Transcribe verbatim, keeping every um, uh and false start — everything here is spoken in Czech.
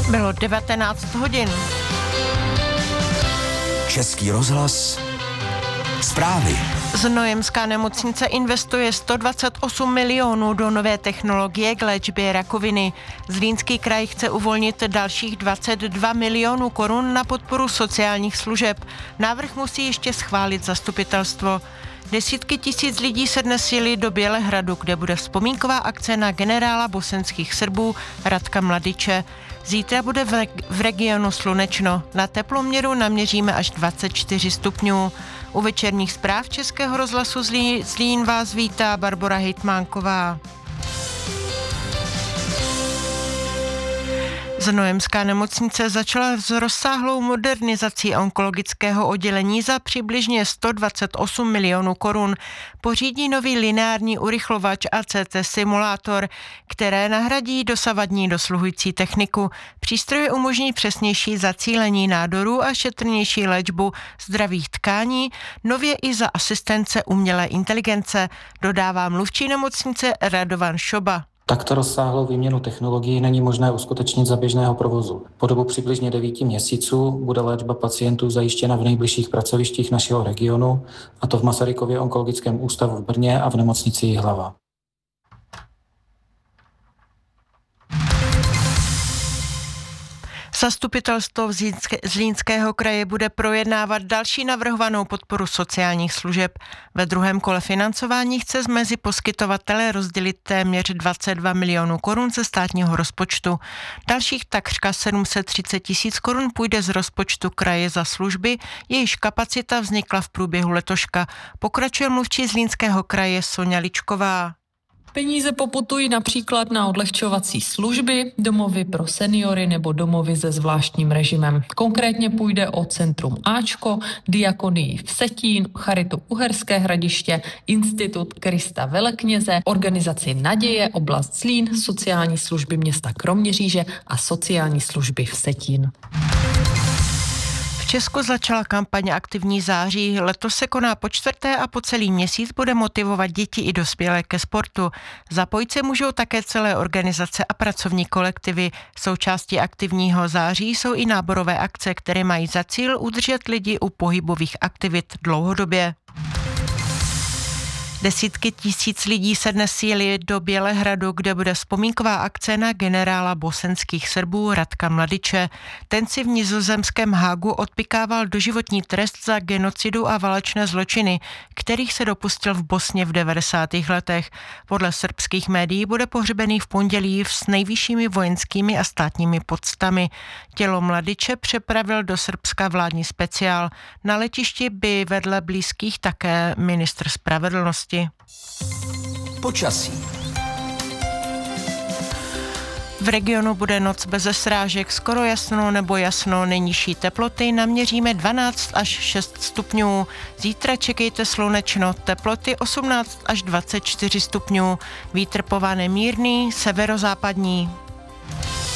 Bylo devatenáct hodin. Český rozhlas. Zprávy. Znojemská nemocnice investuje sto dvacet osm milionů do nové technologie k léčbě rakoviny. Zlínský kraj chce uvolnit dalších dvacet dva milionů korun na podporu sociálních služeb. Návrh musí ještě schválit zastupitelstvo. Desítky tisíc lidí se dnes jeli do Bělehradu, kde bude vzpomínková akce na generála bosenských Srbů Radka Mladiče. Zítra bude v, reg- v regionu slunečno. Na teploměru naměříme až dvacet čtyři stupňů. U večerních zpráv Českého rozhlasu Zlín, Zlín vás vítá Barbora Hejtmánková. Znojemská nemocnice začala s rozsáhlou modernizací onkologického oddělení za přibližně sto dvacet osm milionů korun. Pořídí nový lineární urychlovač a C T simulátor, které nahradí dosavadní dosluhující techniku. Přístroje umožní přesnější zacílení nádorů a šetrnější léčbu zdravých tkání, nově i za asistence umělé inteligence, dodává mluvčí nemocnice Radovan Šoba. Takto rozsáhlou výměnu technologií není možné uskutečnit za běžného provozu. Po dobu přibližně devíti měsíců bude léčba pacientů zajištěna v nejbližších pracovištích našeho regionu, a to v Masarykově onkologickém ústavu v Brně a v nemocnici Jihlava. Zastupitelstvo Zlínského kraje bude projednávat další navrhovanou podporu sociálních služeb. Ve druhém kole financování chce mezi poskytovatele rozdělit téměř dvacet dva milionů korun ze státního rozpočtu. Dalších takřka sedm set třicet tisíc korun půjde z rozpočtu kraje za služby, jejíž kapacita vznikla v průběhu letoška. Pokračuje mluvčí Zlínského kraje Soňa Ličková. Peníze poputují například na odlehčovací služby, domovy pro seniory nebo domovy se zvláštním režimem. Konkrétně půjde o Centrum Ačko, Diakonii v Vsetín, Charitu Uherské Hradiště, Institut Krista Velekněze, organizaci Naděje, oblast Zlín, sociální služby města Kroměříže a sociální služby Vsetín. V Česku začala kampaň Aktivní září. Letos se koná po čtvrté a po celý měsíc bude motivovat děti i dospělé ke sportu. Zapojit se můžou také celé organizace a pracovní kolektivy. Součástí Aktivního září jsou i náborové akce, které mají za cíl udržet lidi u pohybových aktivit dlouhodobě. Desítky tisíc lidí se dnes jeli do Bělehradu, kde bude vzpomínková akce na generála bosenských Srbů Radka Mladiče. Ten si v nizozemském Hágu odpykával doživotní trest za genocidu a válečné zločiny, kterých se dopustil v Bosně v devadesátých letech. Podle srbských médií bude pohřbený v pondělí s nejvyššími vojenskými a státními poctami. Tělo Mladiče přepravil do Srbska vládní speciál. Na letišti by vedle blízkých také ministr spravedlnosti. Počasí. V regionu bude noc beze srážek, skoro jasno nebo jasno, nejnižší teploty naměříme dvanáct až šest stupňů. Zítra čekejte slunečno, teploty osmnáct až dvacet čtyři stupňů. Vítr povane mírný, severozápadní.